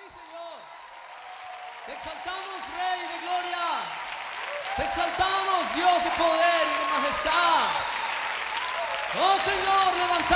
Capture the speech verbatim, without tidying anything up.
Señor. Te exaltamos, Rey de gloria. Te exaltamos, Dios de poder y de majestad. Oh, Señor, levanta.